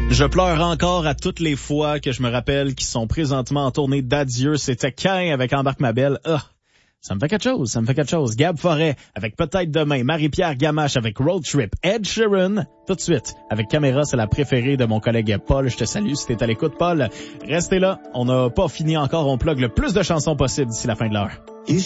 Je pleure encore à toutes les fois que je me rappelle qu'ils sont présentement en tournée d'adieu. C'était Cain avec Embarque ma belle. Ça me fait quelque chose. Gab Forêt avec Peut-être demain. Marie-Pierre Gamache avec Road Trip. Ed Sheeran, tout de suite, avec Caméra, c'est la préférée de mon collègue Paul. Je te salue si t'es à l'écoute, Paul. Restez là, on n'a pas fini encore. On plug le plus de chansons possible d'ici la fin de l'heure.